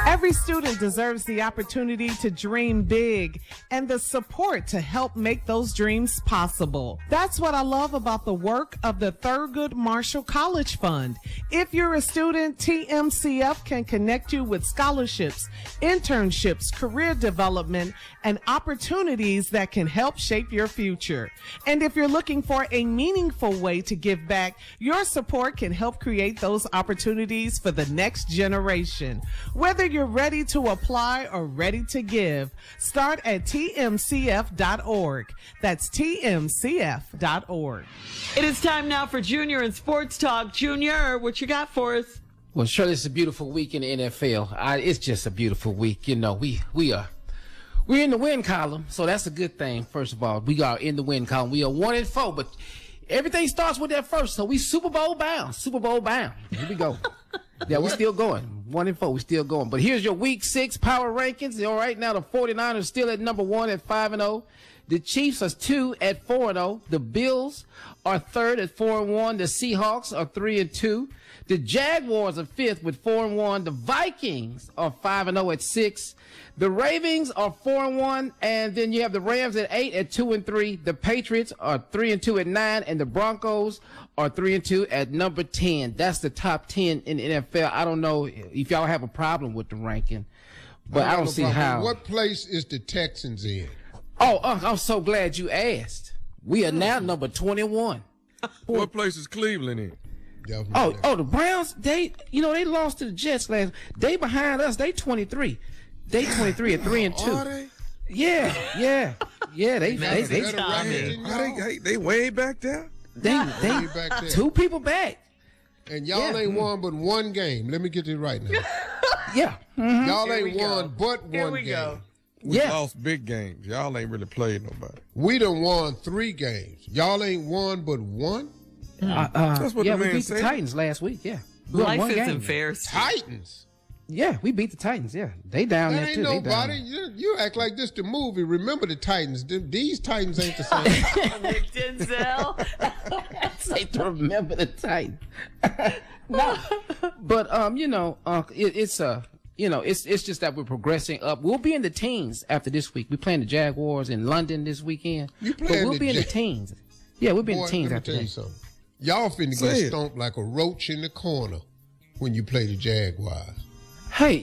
Every student deserves the opportunity to dream big and the support to help make those dreams possible. That's what I love about the work of the Thurgood Marshall College Fund. If you're a student, TMCF can connect you with scholarships, internships, career development, and opportunities that can help shape your future. And if you're looking for a meaningful way to give back, your support can help create those opportunities for the next generation. Whether you're ready to apply or ready to give, start at tmcf.org. That's tmcf.org. It is time now for Junior and Sports Talk. Junior, what you got for us? Well, Shirley, it's a beautiful week in the NFL. It's just a beautiful week. You know, we're in the win column, so that's a good thing. First of all, we are in the win column. We are 1-4, but everything starts with that first. So we Super Bowl bound. Here we go. Yeah, we're still going. 1-4, we're still going. But here's your Week 6 power rankings. All right, now the 49ers still at number 1 at 5-0. The Chiefs are 2 at 4-0. The Bills are 3rd at 4-1. The Seahawks are 3-2. The Jaguars are 5th with 4-1. The Vikings are 5-0 at 6. The Ravens are 4-1, and then you have the Rams at 8 at 2-3. The Patriots are 3-2 at 9, and the Broncos are 3-2 at number 10. That's the top 10 in the NFL. I don't know if y'all have a problem with the ranking, but I don't see how. What place is the Texans in? Oh, I'm so glad you asked. We are now number 21. What place is Cleveland in? Oh, the Browns, they lost to the Jets last. They behind us. They 23. They 23 at 3-2. Are they? Yeah. They way back there? They back there. 2 people back. And y'all ain't won but one game. Let me get this right now. Yeah. Mm-hmm. Y'all ain't won but one game. Here we go. We lost big games. Y'all ain't really played nobody. We done won 3 games. Y'all ain't won but one? That's what the we man beat said. the Titans last week, yeah. We won Life one isn't game. fair. Titans? Yeah, we beat the Titans, yeah. They down That there, ain't too. nobody. You act like this the movie. Remember the Titans. These Titans ain't the same. Nick Denzel. Say to remember the Titans. No. But, it's just that we're progressing up. We'll be in the teens after this week. We're playing the Jaguars in London this weekend. But we'll be in the teens. Yeah, we'll be in the teens after that. Something. Y'all finna get stomped like a roach in the corner when you play the Jaguars. Hey,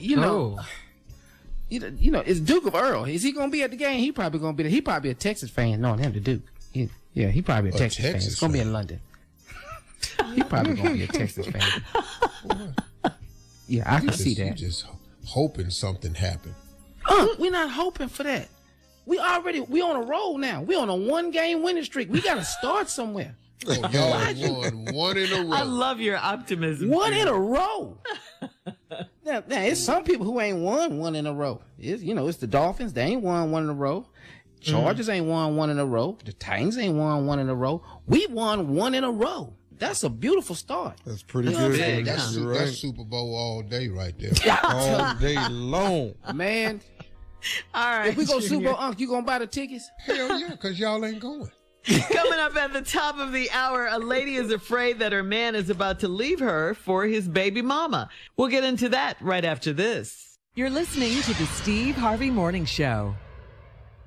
it's Duke of Earl. Is he gonna be at the game? He probably gonna be there. He probably a Texas fan, knowing him, the Duke. He probably a Texas fan. It's gonna be in London. He probably gonna be a Texas fan. Yeah, I can see that. You just hoping something happened. We're not hoping for that. We on a roll now. We on a 1-game winning streak. We gotta start somewhere. Oh, y'all won 1 in a row. I love your optimism. 1 in a row. Now, it's some people who ain't won 1 in a row. It's the Dolphins. They ain't won 1 in a row. Chargers ain't won 1 in a row. The Titans ain't won 1 in a row. We won 1 in a row. That's a beautiful start. That's pretty good. That's Super Bowl all day right there. All day long. Man. All right. If we go Super Bowl, Unc, you gonna buy the tickets? Hell yeah, because y'all ain't going. Coming up at the top of the hour, a lady is afraid that her man is about to leave her for his baby mama. We'll get into that right after this. You're listening to the Steve Harvey Morning Show.